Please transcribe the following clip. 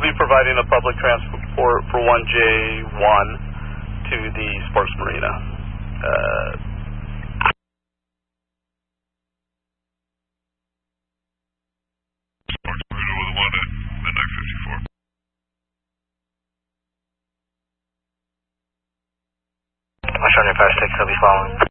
I'll be providing a public transport for 1J1 to the sports marina. Sports marina with one at midnight 54. I'm showing your fast 6, I'll be following.